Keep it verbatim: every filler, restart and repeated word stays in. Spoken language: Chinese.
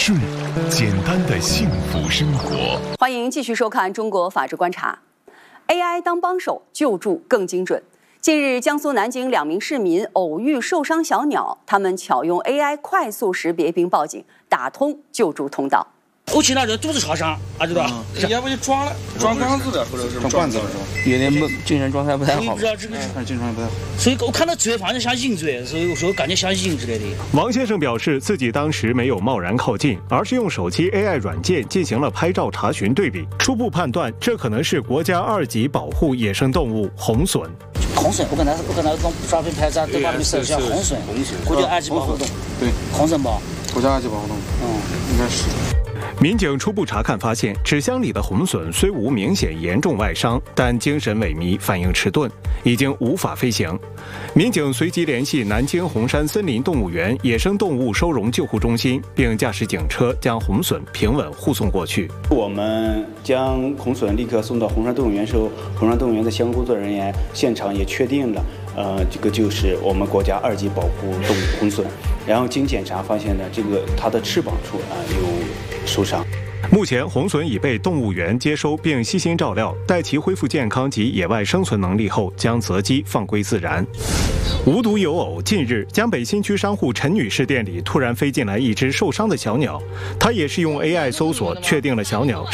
顺，简单的幸福生活。 欢迎继续收看《中国法治观察》。A I 当帮手，救助更精准。近日，江苏南京两名市民偶遇受伤小鸟，他们巧用 A I 快速识别并报警，打通救助通道。 我听到这肚子超伤，啊，知道？ 要不就撞了，撞缸子的，或者是撞罐子了，是吧？ 有点精神状态不太好。 不知道这个， 看精神状态不太好。 所以我看到罪犯像赢罪，所以我说感觉像赢之类的。 王先生表示，自己当时没有贸然靠近，而是用手机 A I 软件进行了拍照查询对比，初步判断这可能是国家二级保护野生动物红隼。 红隼，我跟他我跟他从照片拍照都把他们设叫红隼， 红隼， 国家二级保护动物。 对， 红隼吧？ 国家二级保护动物。嗯，应该是。 民警初步查看发现，纸箱里的红隼虽无明显严重外伤，但精神萎靡、反应迟钝，已经无法飞行。民警随即联系南京红山森林动物园野生动物收容救护中心，并驾驶警车将红隼平稳护送过去。 我们将红隼立刻送到红山动物园时候，红山动物园的相关工作人员现场也确定了，呃，这个就是我们国家二级保护动物红隼。然后经检查发现呢，这个它的翅膀处啊、呃、有受伤。 目前，红隼已被动物园接收并悉心照料，待其恢复健康及野外生存能力后，将择机放归自然。无独有偶，近日江北新区商户陈女士店里突然飞进来一只受伤的小鸟，她也是用 A I 搜索确定了小鸟